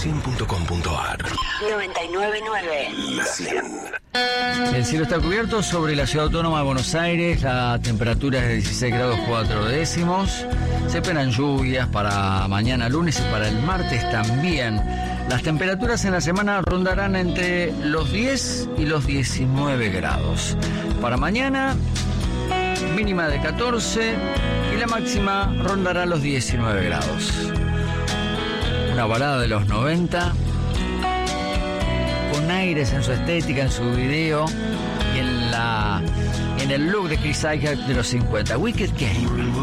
la100.com.ar. 99.9. La 100. El cielo está cubierto sobre la ciudad autónoma de Buenos Aires, la temperatura es de 16 grados 4 décimos. Se esperan lluvias para mañana lunes y para el martes también. Las temperaturas en la semana rondarán entre los 10 y los 19 grados. Para mañana, mínima de 14 y la máxima rondará los 19 grados. Una balada de los 90, con aires en su estética, en su video y en el look de Chris Isaak de los 50. Wicked Game.